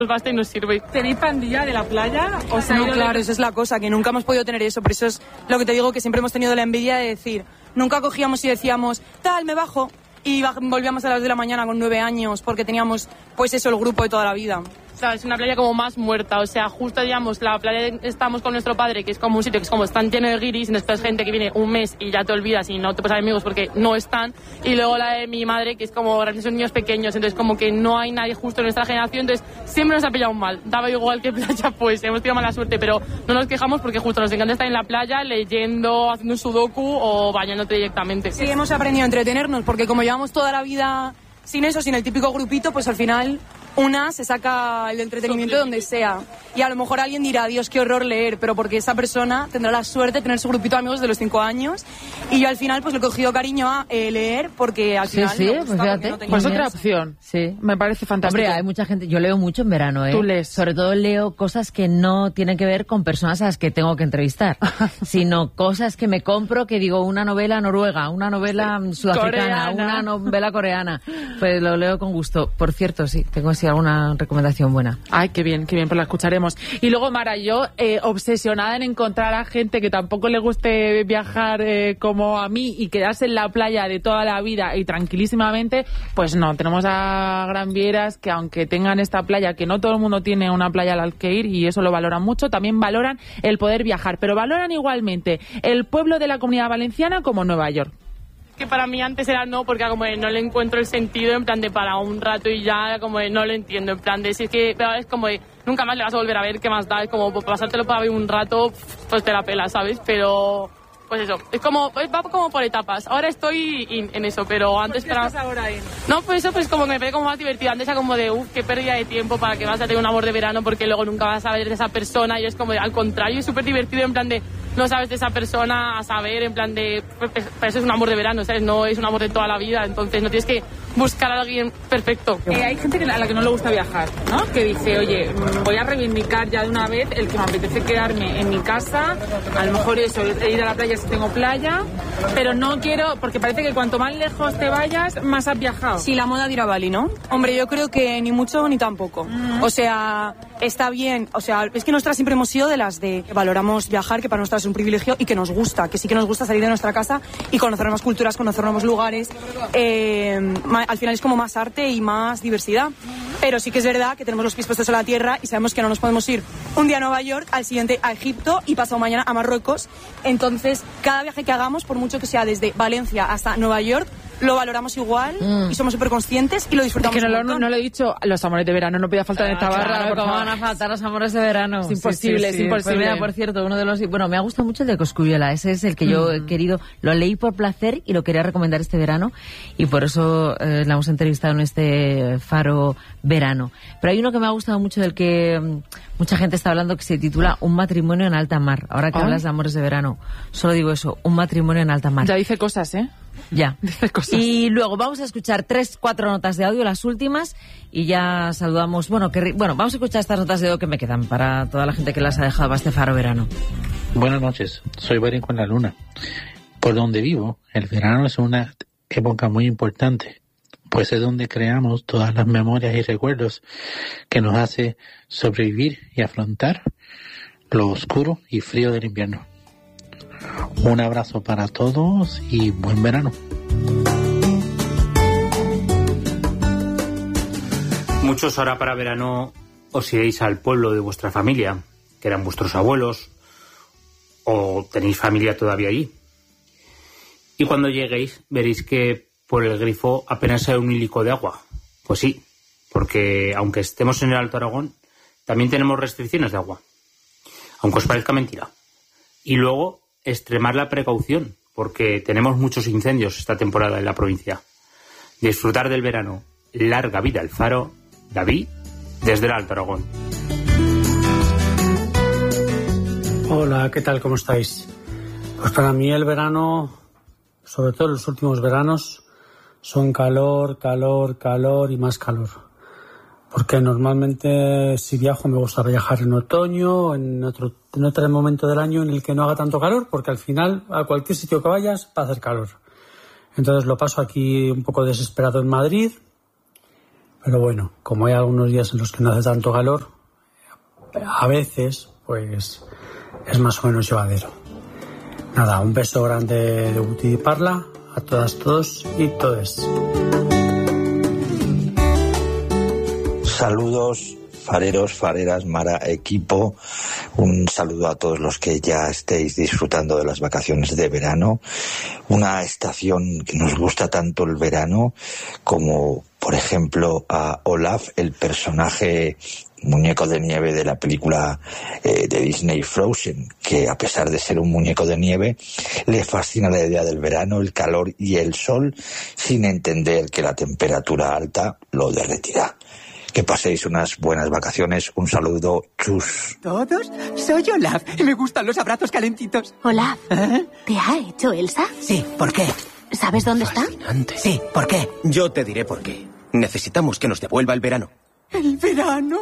basta y nos sirve. ¿Tenéis pandilla de la playa? O sea, no, claro, esa es la cosa, que nunca hemos podido tener eso. Por eso es lo que te digo, que siempre hemos tenido la envidia de decir, nunca cogíamos y decíamos, tal, me bajo. Y volvíamos a las 2 de la mañana con 9 años, porque teníamos, pues eso, el grupo de toda la vida. O sea, es una playa como más muerta, o sea, justo, digamos, la playa estamos con nuestro padre, que es como un sitio que es como están lleno de guiris, y después gente que viene un mes y ya te olvidas y no te pasas amigos porque no están, y luego la de mi madre, que es como, son niños pequeños, entonces como que no hay nadie justo en nuestra generación, entonces siempre nos ha pillado mal, daba igual que playa, pues hemos tenido mala suerte, pero no nos quejamos porque justo nos encanta estar en la playa leyendo, haciendo un sudoku o bañándote directamente. Sí, hemos aprendido a entretenernos, porque como llevamos toda la vida sin eso, sin el típico grupito, pues al final una se saca el entretenimiento de donde sea. Y a lo mejor alguien dirá, Dios, qué horror leer, pero porque esa persona tendrá la suerte de tener su grupito de amigos de los 5 años. Y yo al final pues le he cogido cariño a leer, porque al final sí, pues fíjate, no pues otra opción. Sí, me parece fantástico. Hombre, hay mucha gente, yo leo mucho en verano, Tú lees. Sobre todo leo cosas que no tienen que ver con personas a las que tengo que entrevistar, sino cosas que me compro, que digo, una novela noruega, una novela sudafricana, una novela coreana. Pues lo leo con gusto. Por cierto, sí, tengo así alguna recomendación buena. Ay, qué bien, pues la escucharemos. Y luego, Mara, yo obsesionada en encontrar a gente que tampoco le guste viajar como a mí y quedarse en la playa de toda la vida y tranquilísimamente, pues no, tenemos a Gran Vieras, que aunque tengan esta playa, que no todo el mundo tiene una playa al que ir y eso lo valoran mucho, también valoran el poder viajar, pero valoran igualmente el pueblo de la Comunidad Valenciana como Nueva York. Que para mí antes era no, porque como no le encuentro el sentido, en plan de para un rato y ya como no lo entiendo, en plan de si es que pero es como de, nunca más le vas a volver a ver, qué más da, es como pasártelo para ver un rato, pues te la pela, ¿sabes? Pero pues eso, es como, va como por etapas. Ahora estoy en eso, pero antes para... ¿Estás ahora en? No, pues eso pues como me parece como más divertido. Antes era como de, qué pérdida de tiempo para que vas a tener un amor de verano porque luego nunca vas a ver de esa persona, y es como de, al contrario, es súper divertido en plan de, no sabes de esa persona a saber, en plan de, pues eso es un amor de verano, ¿sabes? No es un amor de toda la vida, entonces no tienes que buscar a alguien perfecto. Hay gente a la que no le gusta viajar, ¿no? Que dice, oye, voy a reivindicar ya de una vez el que me apetece quedarme en mi casa, a lo mejor eso, ir a la playa si tengo playa, pero no quiero, porque parece que cuanto más lejos te vayas, más has viajado. Sí, la moda de ir a Bali, ¿no? Hombre, yo creo que ni mucho ni tampoco. O sea, está bien, o sea, es que nosotras siempre hemos sido de las de que valoramos viajar, que para nosotras es un privilegio y que nos gusta, que sí que nos gusta salir de nuestra casa y conocer nuevas culturas, conocer nuevos lugares. Al final es como más arte y más diversidad. Pero sí que es verdad que tenemos los pies puestos en la tierra y sabemos que no nos podemos ir un día a Nueva York, al siguiente a Egipto y pasado mañana a Marruecos. Entonces, cada viaje que hagamos, por mucho que sea desde Valencia hasta Nueva York, lo valoramos igual y somos súper conscientes y lo disfrutamos. Es que no lo he dicho, los amores de verano no podía faltar en esta barra. Claro, ¿cómo van a faltar los amores de verano? Es imposible, es imposible. Pues mira, por cierto, uno de los... Bueno, me ha gustado mucho el de Cosculluela, ese es el que yo he querido, lo leí por placer y lo quería recomendar este verano y por eso la hemos entrevistado en este Faro Verano. Pero hay uno que me ha gustado mucho del que mucha gente está hablando, que se titula Un matrimonio en alta mar. Ahora que hablas de amores de verano, solo digo eso, un matrimonio en alta mar. Ya dice cosas, ¿eh? Ya. Dice cosas. Y luego vamos a escuchar 3-4 notas de audio, las últimas, y ya saludamos. Bueno, vamos a escuchar estas notas de audio que me quedan para toda la gente que las ha dejado para este Faro Verano. Buenas noches, soy Barico en la Luna. Por donde vivo, el verano es una época muy importante, pues es donde creamos todas las memorias y recuerdos que nos hace sobrevivir y afrontar lo oscuro y frío del invierno. Un abrazo para todos y buen verano. Muchos ahora para verano os iréis al pueblo de vuestra familia, que eran vuestros abuelos, o tenéis familia todavía allí. Y cuando lleguéis veréis que por el grifo apenas hay un hilico de agua. Pues sí, porque aunque estemos en el Alto Aragón, también tenemos restricciones de agua, aunque os parezca mentira. Y luego extremar la precaución, porque tenemos muchos incendios esta temporada en la provincia. Disfrutar del verano. Larga vida al Faro. David, desde el Alto Aragón. Hola, ¿qué tal? ¿Cómo estáis? Pues para mí el verano, sobre todo los últimos veranos, son calor, calor, calor y más calor. Porque normalmente si viajo me gusta viajar en otoño, en otro momento del año en el que no haga tanto calor, porque al final a cualquier sitio que vayas va a hacer calor. Entonces lo paso aquí un poco desesperado en Madrid Pero bueno, como hay algunos días en los que no hace tanto calor, a veces pues es más o menos llevadero. Nada, un beso grande de Guti y Parla a todas, todos y todes. Saludos, fareros, fareras, Mara, equipo. Un saludo a todos los que ya estéis disfrutando de las vacaciones de verano. Una estación que nos gusta tanto el verano como, por ejemplo, a Olaf, el personaje muñeco de nieve de la película de Disney Frozen, que a pesar de ser un muñeco de nieve, le fascina la idea del verano, el calor y el sol, sin entender que la temperatura alta lo derretirá. Que paséis unas buenas vacaciones. Un saludo. Chus. ¿Todos? Soy Olaf y me gustan los abrazos calentitos. Olaf, ¿te ha hecho Elsa? Sí, ¿por qué? ¿Sabes dónde está? Sí, ¿por qué? Yo te diré por qué. Necesitamos que nos devuelva el verano. ¿El verano?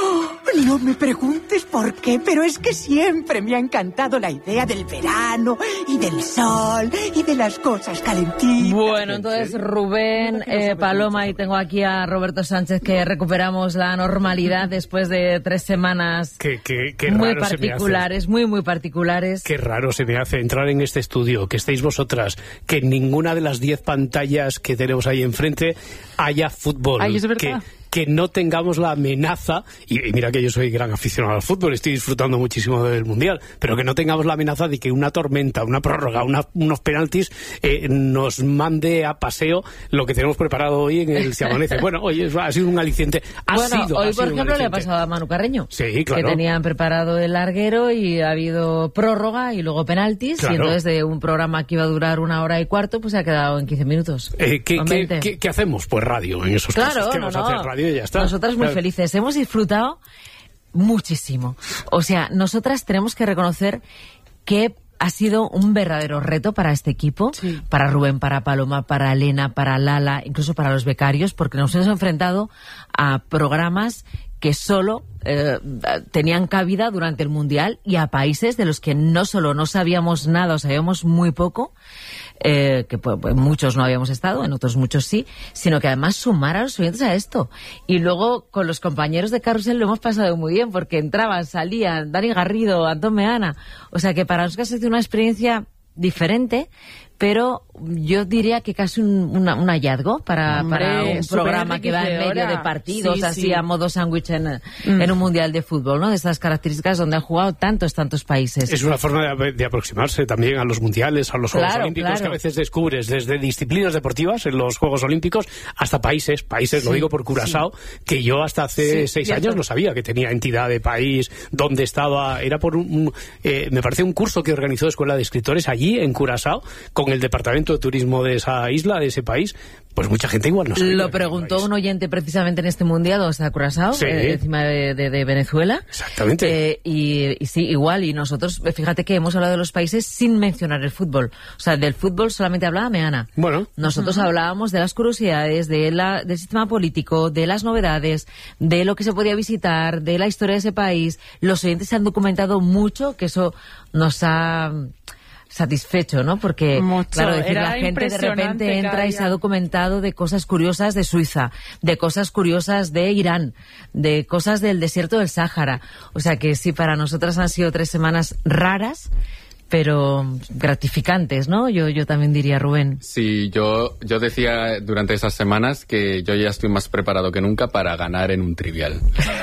No me preguntes por qué, pero es que siempre me ha encantado la idea del verano y del sol y de las cosas calentitas. Bueno, entonces Rubén, Paloma, y tengo aquí a Roberto Sánchez, que recuperamos la normalidad después de 3 semanas qué muy raro particulares, se me hace. muy particulares. Qué raro se me hace entrar en este estudio, que estéis vosotras, que en ninguna de las 10 pantallas que tenemos ahí enfrente haya fútbol. Ay, es verdad. Que no tengamos la amenaza, y mira que yo soy gran aficionado al fútbol, estoy disfrutando muchísimo del Mundial, pero que no tengamos la amenaza de que una tormenta, una prórroga, unos penaltis nos mande a paseo lo que tenemos preparado hoy en el Se Amanece. Bueno, hoy ha sido un aliciente. Hoy, por ejemplo, le ha pasado a Manu Carreño. Sí, claro. Que tenían preparado el larguero y ha habido prórroga y luego penaltis, claro. Y entonces de un programa que iba a durar 1 hora y cuarto, pues se ha quedado en 15 minutos. ¿Qué hacemos? Pues radio en esos casos. ¿Qué vamos a hacer? Radio y ya está. Nosotras muy felices. Hemos disfrutado muchísimo. O sea, nosotras tenemos que reconocer que ha sido un verdadero reto para este equipo, sí. Para Rubén, para Paloma, para Elena, para Lala, incluso para los becarios, porque nos hemos enfrentado a programas que solo tenían cabida durante el Mundial y a países de los que no solo no sabíamos nada o sabíamos muy poco, que pues, muchos no habíamos estado, en otros muchos sí, sino que además sumar a los oyentes a esto. Y luego con los compañeros de Carrusel lo hemos pasado muy bien, porque entraban, salían, Dani Garrido, Antón Meana, o sea que para nosotros ha sido una experiencia diferente, pero yo diría que casi un hallazgo para un programa que va en medio de partidos, sí, así sí. A modo sándwich en un mundial de fútbol, ¿no? De estas características donde han jugado tantos países. Es una forma de aproximarse también a los mundiales, a los Juegos Olímpicos, que a veces descubres desde disciplinas deportivas en los Juegos Olímpicos hasta países, sí, lo digo por Curazao, que yo hasta hace 6 años no sabía que tenía entidad de país, dónde estaba, era por me parece un curso que organizó Escuela de Escritores allí en Curazao, con el departamento de turismo de esa isla, de ese país. Pues mucha gente igual no sabe. Lo preguntó un oyente precisamente en este mundial, o sea, Curazao, sí. Encima de Venezuela. Exactamente. Y sí, igual, y nosotros, fíjate que hemos hablado de los países sin mencionar el fútbol. O sea, del fútbol solamente hablaba Meana. Bueno. Nosotros hablábamos de las curiosidades, del sistema político, de las novedades, de lo que se podía visitar, de la historia de ese país. Los oyentes se han documentado mucho, que eso nos ha satisfecho, ¿no? Porque, mucho. Claro, decir, la gente de repente entra y se ha documentado de cosas curiosas de Suiza, de cosas curiosas de Irán, de cosas del desierto del Sáhara. O sea que sí, para nosotras han sido 3 semanas raras, pero gratificantes, ¿no? Yo también diría, Rubén. Sí, yo decía durante esas semanas que yo ya estoy más preparado que nunca para ganar en un trivial.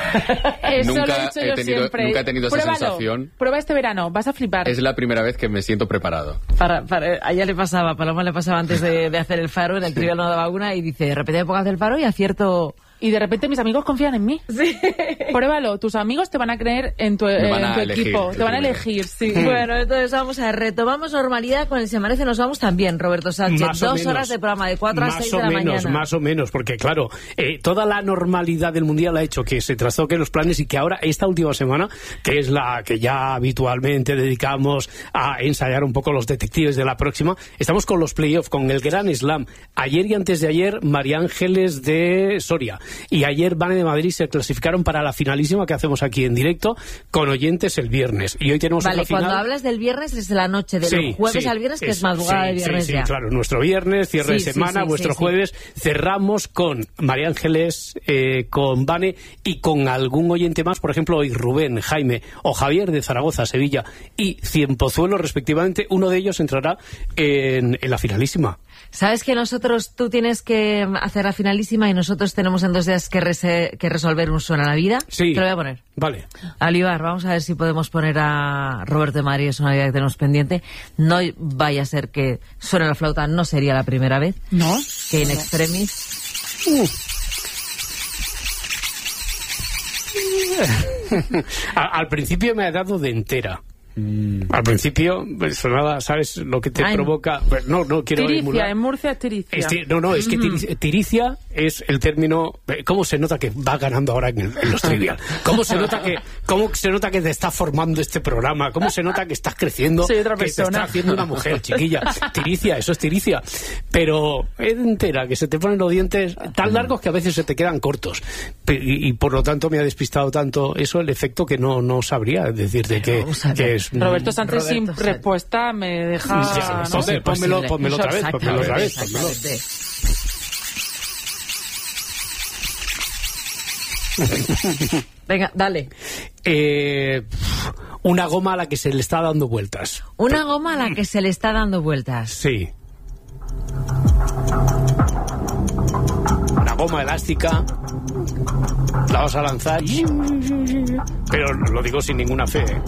Eso nunca he tenido esa sensación. Prueba este verano, vas a flipar. Es la primera vez que me siento preparado. A ella le pasaba, Paloma le pasaba antes de hacer el faro, en el trivial no daba una, y dice, de repente me pongo a hacer el faro y acierto. Y de repente mis amigos confían en mí. Sí. Pruébalo, tus amigos te van a creer en tu equipo, te van a elegir, sí. Bueno, entonces vamos a retomamos normalidad con el Se Amanece, nos vamos también, Roberto Sánchez. 2 horas de programa, de 4 a 6 de la mañana. Más o menos, porque claro, toda la normalidad del Mundial ha hecho que se trastoquen los planes y que ahora, esta última semana, que es la que ya habitualmente dedicamos a ensayar un poco los detectives de la próxima, estamos con los playoffs, con el Gran Slam. Ayer y antes de ayer, María Ángeles de Soria y ayer Vane de Madrid se clasificaron para la finalísima que hacemos aquí en directo con oyentes el viernes. Y hoy tenemos otra final. Cuando hablas del viernes es de la noche, del jueves al viernes, que es madrugada de viernes ya. Claro, nuestro viernes, cierre de semana, vuestro jueves. Cerramos con María Ángeles, con Vane y con algún oyente más, por ejemplo, hoy Rubén, Jaime o Javier de Zaragoza, Sevilla y Cienpozuelo, respectivamente. Uno de ellos entrará en la finalísima. ¿Sabes que tú tienes que hacer la finalísima y nosotros tenemos en 2 días que resolver un Suena la Vida? Sí. Te lo voy a poner. Vale. Alibar, vamos a ver si podemos poner a Roberto de Madrid, es una idea que tenemos pendiente. No vaya a ser que Suena la Flauta, no sería la primera vez. ¿No? Que in extremis... Al principio me ha dado de entera. Al principio sonaba, ¿sabes lo que te provoca? Pues no quiero tiricia, emular. En Murcia es tiricia. Es que tiricia es el término. ¿Cómo se nota que va ganando ahora en los trivial? ¿Cómo se nota que te está formando este programa? ¿Cómo se nota que estás creciendo? Soy otra que persona. te está haciendo una mujer, chiquilla. Tiricia, eso es tiricia. Pero es entera, que se te ponen los dientes tan largos que a veces se te quedan cortos. Y por lo tanto me ha despistado tanto eso, el efecto, que no sabría decirte que es. Roberto Sánchez sin respuesta me deja... Pónmelo otra vez. Venga, dale. Una goma a la que se le está dando vueltas. Una goma a la que se le está dando vueltas. Sí. Una goma elástica. La vas a lanzar. Pero lo digo sin ninguna fe, ¿eh?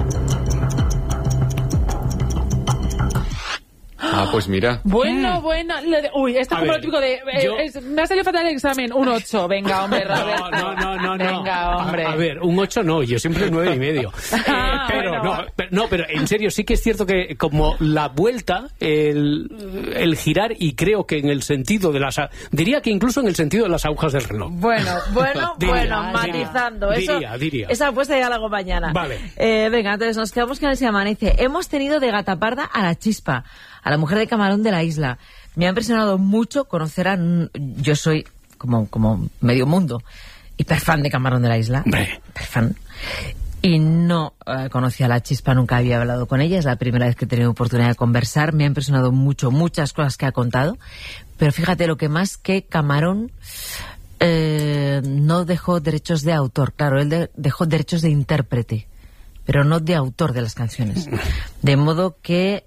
Pues mira. Bueno. Uy, esto es como lo típico de... me ha salido fatal el examen. Un 8. Venga, hombre, Roberto. No. Venga, hombre. A ver, un 8 no. Yo siempre 9,5. Pero en serio, sí que es cierto que como la vuelta, el girar, y creo que en el sentido de las... Diría que incluso en el sentido de las agujas del reloj. Bueno, matizando. Diría. Esa apuesta ya la hago mañana. Vale. Venga, entonces nos quedamos con el Se Amanece. Hemos tenido de gataparda a la Chispa, a la mujer de Camarón de la Isla. Me ha impresionado mucho conocer a... Yo soy como medio mundo hiperfan de Camarón de la Isla. Hiperfan. Y no conocía a la Chispa, nunca había hablado con ella. Es la primera vez que he tenido oportunidad de conversar. Me ha impresionado mucho, muchas cosas que ha contado. Pero fíjate, lo que más que Camarón... no dejó derechos de autor. Claro, él dejó derechos de intérprete, pero no de autor de las canciones. De modo que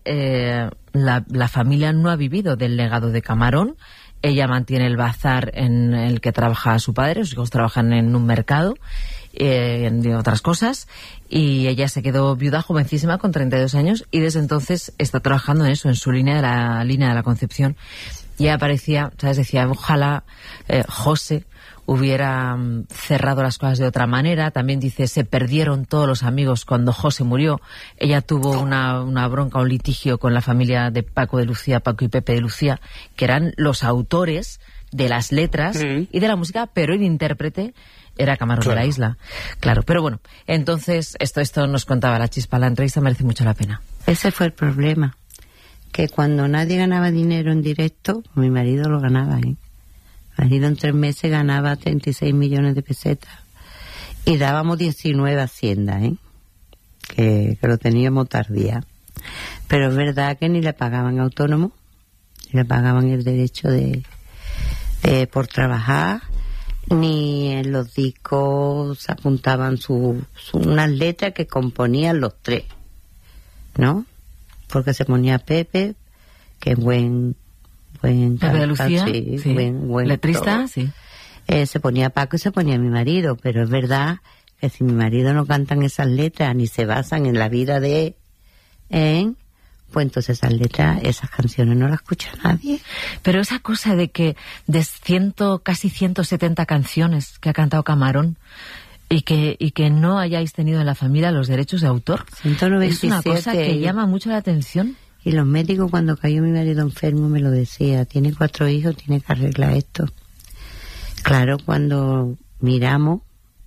la familia no ha vivido del legado de Camarón. Ella mantiene el bazar en el que trabajaba su padre, sus hijos trabajan en un mercado, en otras cosas, y ella se quedó viuda jovencísima con 32 años y desde entonces está trabajando en eso, en su línea de la Concepción. Y aparecía, ¿sabes? Decía, ojalá José hubiera cerrado las cosas de otra manera. También dice, se perdieron todos los amigos cuando José murió. Ella tuvo una bronca, un litigio con la familia de Paco y Pepe de Lucía, que eran los autores de las letras y de la música, pero el intérprete era Camarón de la Isla. Claro, pero bueno, entonces esto nos contaba la Chispa. La entrevista merece mucho la pena. Ese fue el problema, que cuando nadie ganaba dinero en directo, mi marido lo ganaba, ¿eh? Mi marido en 3 meses ganaba 36 millones de pesetas y dábamos 19 a Hacienda, ¿eh? Que lo teníamos tardía. Pero es verdad que ni le pagaban autónomo, ni le pagaban el derecho de por trabajar, ni en los discos se apuntaban unas letras que componían los 3, ¿no? Porque se ponía Pepe, que es buen Pepe de Lucía, sí. Buen letrista, todo. sí. Se ponía Paco y se ponía mi marido, pero es verdad que si mi marido no cantan esas letras ni se basan en la vida de él, pues entonces esas letras, esas canciones no las escucha nadie. Pero esa cosa de que de casi 170 canciones que ha cantado Camarón y que no hayáis tenido en la familia los derechos de autor, 197, es una cosa que llama mucho la atención. Y los médicos, cuando cayó mi marido enfermo, me lo decía, tiene 4 hijos, tiene que arreglar esto. Claro, cuando miramos,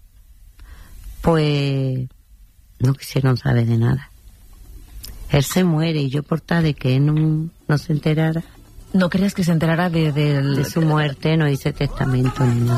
pues no quisieron saber de nada. Él se muere y yo por tal de que él no se enterara. ¿No querías que se enterara de su muerte? No hice testamento ni nada.